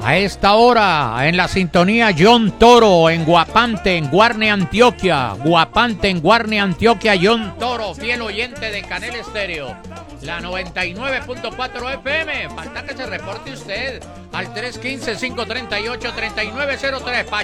A esta hora, en la sintonía John Toro, en Guapante, en Guarne, Antioquia. Guapante, en Guarne, Antioquia, John Toro, fiel oyente de Canel Estéreo. La 99.4 FM. Falta que se reporte usted al 315-538-3903.